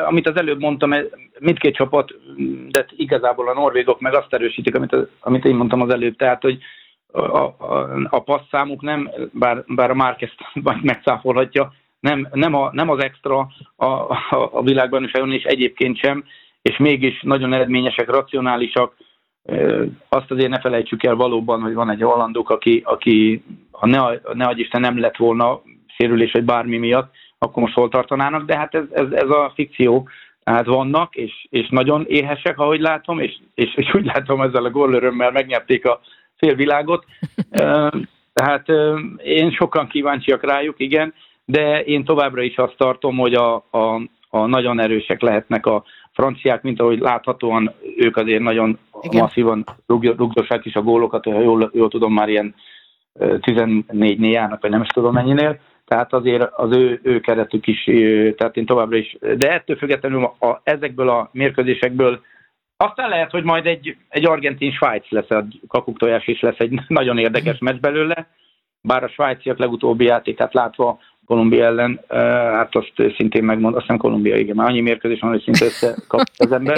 amit az előbb mondtam, mindkét csapat, de igazából a norvégok meg azt erősítik, amit én mondtam az előbb, tehát, hogy a passzámuk nem, bár a Márk ezt majd megcáfolhatja, nem az extra a világbajnokságon, és egyébként sem, és mégis nagyon eredményesek, racionálisak. Azt azért ne felejtsük el valóban, hogy van egy hollandok, aki ha ne adj Isten nem lett volna sérülés vagy bármi miatt, akkor most hol tartanának, de hát ez a fikció. Tehát vannak, és nagyon éhesek, ahogy látom, és úgy látom ezzel a gólörömmel megnyerték a félvilágot. Tehát én sokan kíváncsiak rájuk, igen, de én továbbra is azt tartom, hogy a nagyon erősek lehetnek a franciák, mint ahogy láthatóan ők azért nagyon masszívan rugdossák is a gólokat, ha jól tudom, már ilyen 14-nél járnak, vagy nem is tudom mennyinél. Tehát azért az ő keretük is, tehát én továbbra is, de ettől függetlenül ezekből a mérkőzésekből aztán lehet, hogy majd egy argentin-Svájc lesz, a kakuktojás is lesz egy nagyon érdekes meccs belőle, bár a svájciak legutóbbi játékát látva Kolumbia ellen, hát azt szintén megmond, azt hiszem Kolumbia, igen, már annyi mérkőzés van, hogy szinte összekapta az ember.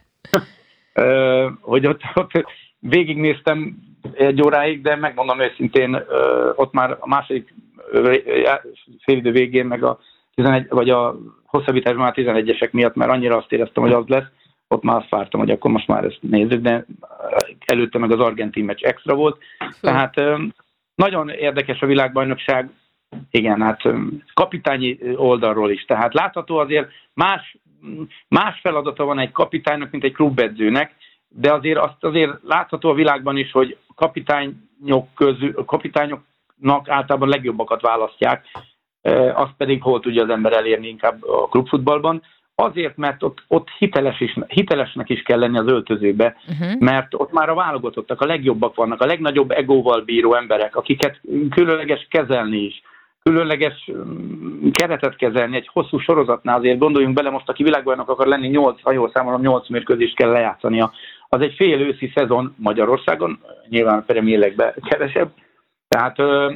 Hogy ott végignéztem egy óráig, de megmondom őszintén, ott már a második félidő végén, meg a 11, vagy a hosszabbításban már 11-esek miatt, mert annyira azt éreztem, hogy az lesz, ott már azt vártam, hogy akkor most már ezt nézzük, de előtte meg az argentin meccs extra volt. Tehát nagyon érdekes a világbajnokság, igen, hát kapitányi oldalról is. Tehát látható azért más feladata van egy kapitánynak, mint egy klubedzőnek, de azért látható a világban is, hogy kapitányoknak általában legjobbakat választják, azt pedig hol tudja az ember elérni inkább a klubfutballban. Azért, mert ott hitelesnek is kell lenni az öltözőbe, mert ott már a válogatottak, a legjobbak vannak, a legnagyobb egóval bíró emberek, akiket különleges kezelni is, különleges keretet kezelni, egy hosszú sorozatnál azért gondoljunk bele, most aki világbajnok akar lenni, 8 mérkőzést kell lejátszania. Az egy fél őszi szezon Magyarországon, nyilván a Premier League-ben kevesebb, tehát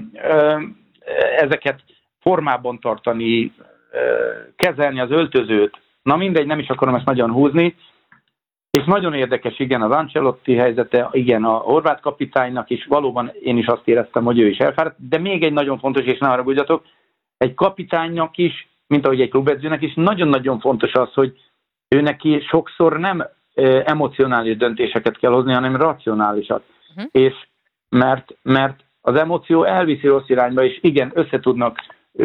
ezeket formában tartani, kezelni az öltözőt, na mindegy, nem is akarom ezt nagyon húzni, és nagyon érdekes, igen, az Ancelotti helyzete, igen, a horvát kapitánynak is, valóban én is azt éreztem, hogy ő is elfáradt, de még egy nagyon fontos, és ne haragudjatok, egy kapitánynak is, mint ahogy egy klubedzőnek is, nagyon-nagyon fontos az, hogy ő neki sokszor nem emocionális döntéseket kell hozni, hanem racionálisat. És mert az emóció elviszi rossz irányba, és igen, összetudnak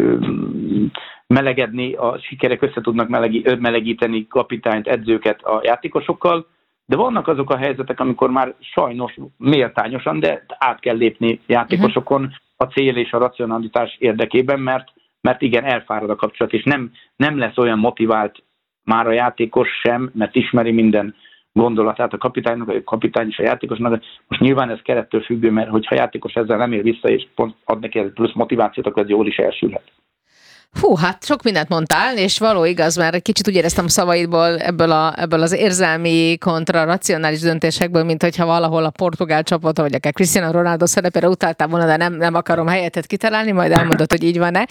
melegedni, a sikerek összetudnak melegíteni kapitányt, edzőket a játékosokkal, de vannak azok a helyzetek, amikor már sajnos méltányosan, de át kell lépni játékosokon a cél és a racionalitás érdekében, mert igen, elfárad a kapcsolat, és nem lesz olyan motivált már a játékos sem, mert ismeri minden gondolatát a kapitánynak, a kapitány és a játékosnak. Most nyilván ez kerettől függő, mert hogyha a játékos ezzel nem ér vissza, és pont ad neki plusz motivációt, akkor ez jól is elsülhet. Hú, hát sok mindent mondtál, és való igaz, mert egy kicsit úgy éreztem a szavaidból ebből az érzelmi kontra racionális döntésekből, mint hogyha valahol a portugál csapat, vagy akár Cristiano Ronaldo szerepére utáltál volna, de nem akarom helyettet kitalálni, majd elmondod, hogy így van-e.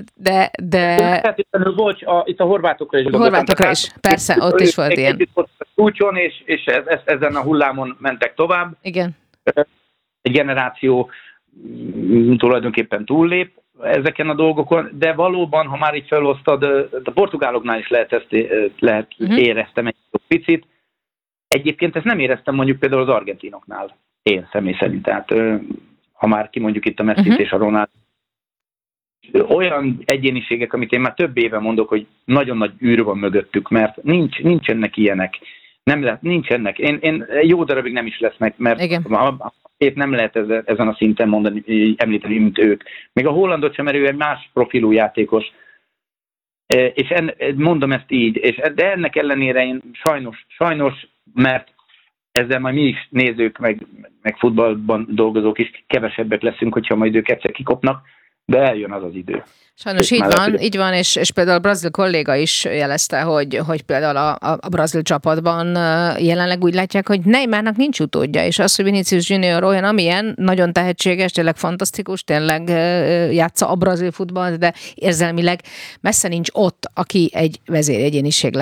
De... Itt a horvátokra is. Horvátokra is, persze, ott is volt ilyen. Úton, és ezen a hullámon mentek tovább. Igen. Egy generáció tulajdonképpen túllép ezeken a dolgokon, de valóban, ha már így felhoztad, a portugáloknál is lehet éreztem egy picit. Egyébként ezt nem éreztem mondjuk például az argentinoknál, én személy szerint. Tehát ha már kimondjuk itt a Messit és a Ronaldo, olyan egyéniségek, amit én már több éve mondok, hogy nagyon nagy űr van mögöttük, mert nincsenek ilyenek. Nincsenek. Én jó darabig nem is lesznek, mert nem lehet ezen a szinten említeni, mint ők. Még a hollandot sem, mert ő egy más profilú játékos. És mondom ezt így, de ennek ellenére én sajnos, mert ezzel majd mi is nézők, meg futballban dolgozók is kevesebbek leszünk, hogyha majd ők egyszer kikopnak, de eljön az az idő. Sajnos így van, és például a brazil kolléga is jelezte, hogy például a brazil csapatban jelenleg úgy látják, hogy Neymarnak nincs utódja, és az, hogy Vinicius Junior olyan, amilyen, nagyon tehetséges, tényleg fantasztikus, tényleg játsza a brazil futballt, de érzelmileg messze nincs ott, aki egy vezéregyéniség